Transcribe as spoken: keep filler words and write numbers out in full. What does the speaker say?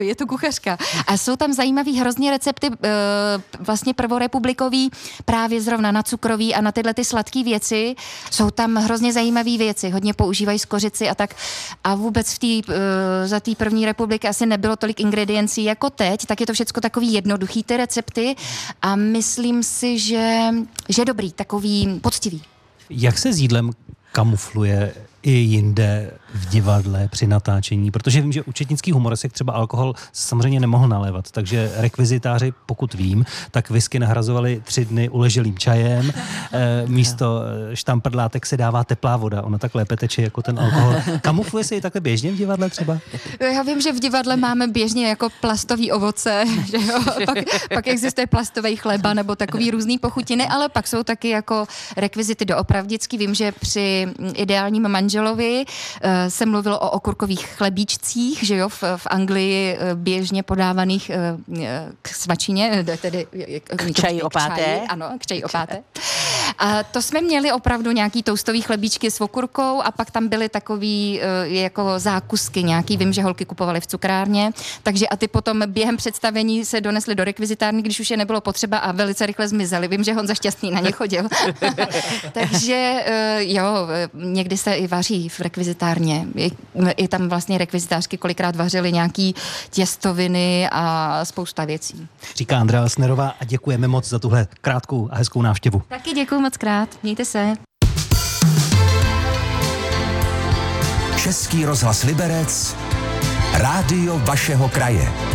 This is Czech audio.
Je to kuchařka. A jsou tam zajímavý hrozně recepty vlastně prvorepublikový, právě zrovna na cukroví a na tyhle ty sladké věci. Jsou tam hrozně zajímavé věci, hodně používají skořici a tak. A vůbec v tý, za té první republiky asi nebylo tolik ingrediencí jako teď, tak je to všecko takový jednoduchý ty recepty a myslím si, že, že dobrý, takový poctivý. Jak se s jídlem kamufluje i jinde v divadle při natáčení, protože vím, že u četnických humoresek třeba alkohol samozřejmě nemohl nalévat, takže rekvizitáři, pokud vím, tak whisky nahrazovali tři dny uleželým čajem, e, místo štamprdlátek se dává teplá voda, ona tak lépe teče jako ten alkohol. Kamufluje se i takhle běžně v divadle třeba? Já vím, že v divadle máme běžně jako plastový ovoce, že jo? Pak, pak existuje plastový chleba nebo takový různý pochutiny, ale pak jsou taky jako rekvizity doopravdický. Vím, že při Ideálním manželovi se mluvilo o okurkových chlebíčcích, že jo, v, v Anglii běžně podávaných k svačině, tedy k čaji opáté. Ano, k čaji opáté. A to jsme měli opravdu nějaký toustový chlebíčky s okurkou a pak tam byly takový jako zákusky nějaký, vím, že holky kupovaly v cukrárně, takže a ty potom během představení se donesly do rekvizitárny, když už je nebylo potřeba a velice rychle zmizely. Vím, že Honza Šťastný na ně chodil. Takže jo, někdy se i vaří v rekvizitárně. I, i tam vlastně rekvizitářky kolikrát vařily nějaký těstoviny a spousta věcí. Říká Andrea Elsnerová a děkujeme moc za tuhle krátkou a hezkou návštěvu. Taky děkuji moc krát. Mějte se. Český rozhlas Liberec, rádio vašeho kraje.